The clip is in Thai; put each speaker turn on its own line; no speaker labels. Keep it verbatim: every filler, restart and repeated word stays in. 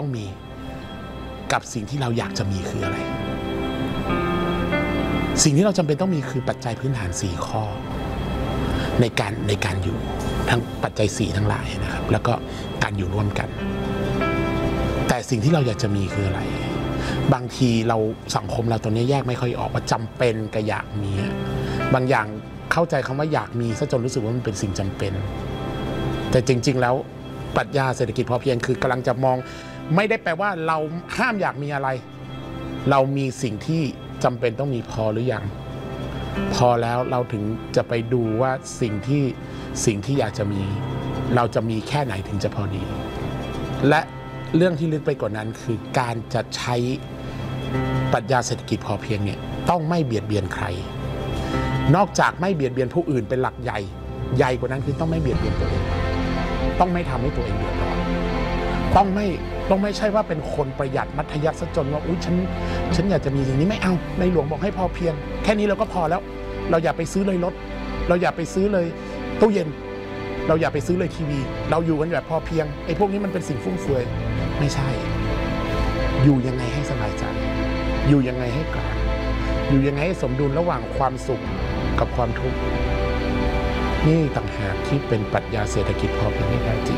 มีกับสิ่งที่เราอยากจะมีคืออะไรสิ่งที่เราจำเป็นต้องมีคือปัจจัยพื้นฐานสี่ข้อในการในการอยู่ทั้งปัจจัยสี่ทั้งหลายนะครับแล้วก็การอยู่ร่วมกันแต่สิ่งที่เราอยากจะมีคืออะไรบางทีเราสังคมเราตอนนี้แยกไม่ค่อยออกว่าจำเป็นกับอยากมีบางอย่างเข้าใจคำว่าอยากมีซะจนรู้สึกว่ามันเป็นสิ่งจำเป็นแต่จริงๆแล้วปรัชญาเศรษฐกิจพอเพียงคือกำลังจะมองไม่ได้แปลว่าเราห้ามอยากมีอะไรเรามีสิ่งที่จำเป็นต้องมีพอหรือยังพอแล้วเราถึงจะไปดูว่าสิ่งที่สิ่งที่อยากจะมีเราจะมีแค่ไหนถึงจะพอดีและเรื่องที่ลึกไปกว่านั้นคือการจะใช้ปรัชญาเศรษฐกิจพอเพียงเนี่ยต้องไม่เบียดเบียนใครนอกจากไม่เบียดเบียนผู้อื่นเป็นหลักใหญ่ใหญ่กว่านั้นคือต้องไม่เบียดเบียนตัวเองต้องไม่ทำให้ตัวเองเดือดร้อนต้องไม่ต้องไม่ใช่ว่าเป็นคนประหยัดมัธยัสถ์ซะจนว่าอุ๊ยฉันฉันอยากจะมีสิ่งนี้ไม่เอาในหลวงบอกให้พอเพียงแค่นี้เราก็พอแล้วเราอย่าไปซื้อเลยรถเราอย่าไปซื้อเลยตู้เย็นเราอย่าไปซื้อเลยทีวีเราอยู่กันแบบพอเพียงไอ้พวกนี้มันเป็นสิ่งฟุ่มเฟือยไม่ใช่อยู่ยังไงให้สบายใจอยู่ยังไงให้กลางอยู่ยังไงให้สมดุลระหว่างความสุขกับความทุกข์นี่ต่างหากที่เป็นปรัชญาเศรษฐกิจพอเพียงที่แท้จริง